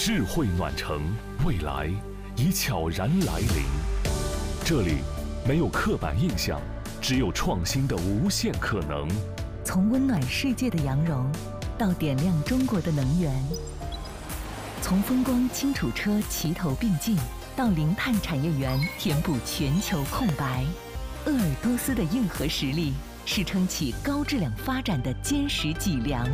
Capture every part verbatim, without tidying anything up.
智慧暖城，未来已悄然来临。这里没有刻板印象，只有创新的无限可能。 从温暖世界的羊绒，到点亮中国的能源；从风光轻楚车齐头并进，到零碳产业园填补全球空白。鄂尔多斯的硬核实力是撑起高质量发展的坚实脊梁。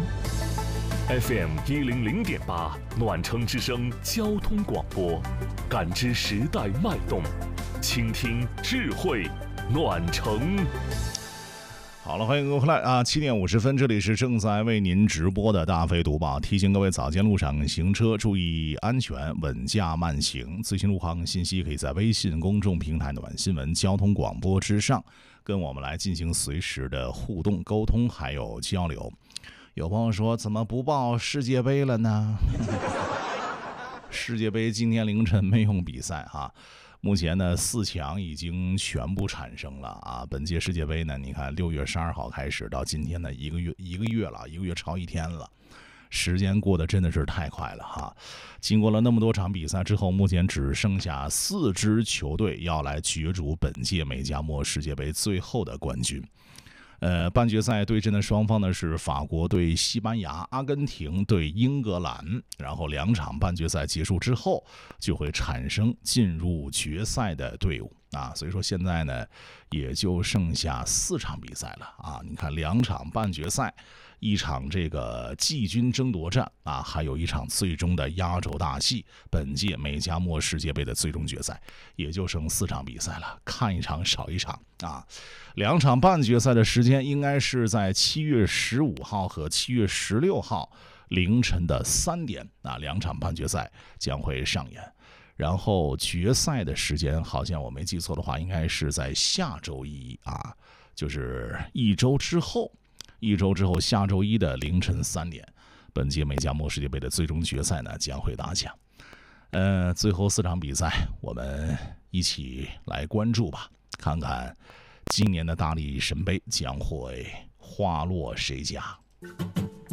F M 一零零点八，暖城之声交通广播，感知时代脉动，倾听智慧暖城。 好了，欢迎各位回来啊！七点五十分，这里是正在为您直播的大飞读报。提醒各位早间路上行车注意安全，稳驾慢行。最新路况信息可以在微信公众平台暖新闻交通广播之上跟我们来进行随时的互动沟通还有交流。有朋友说怎么不报世界杯了呢？世界杯今天凌晨没用比赛哈。目前呢，四强已经全部产生了啊！本届世界杯呢，你看六月十二号开始到今天呢，一个月一个月了，一个月超一天了，时间过得真的是太快了哈！经过了那么多场比赛之后，目前只剩下四支球队要来角逐本届美加墨世界杯最后的冠军。呃，半决赛对阵的双方呢是法国对西班牙，阿根廷对英格兰，然后两场半决赛结束之后，就会产生进入决赛的队伍啊。所以说现在呢，也就剩下四场比赛了啊。你看，两场半决赛，一场这个季军争夺战啊，还有一场最终的压轴大戏，本届美加墨世界杯的最终决赛，也就剩四场比赛了，看一场少一场啊。两场半决赛的时间应该是在七月十五号和七月十六号凌晨的三点啊，两场半决赛将会上演。然后决赛的时间好像我没记错的话，应该是在下周一啊，就是一周之后，一周之后下周一的凌晨三点，本届美加墨世界杯的最终决赛呢将会打响。呃，最后四场比赛我们一起来关注吧，看看今年的大力神杯将会花落谁家。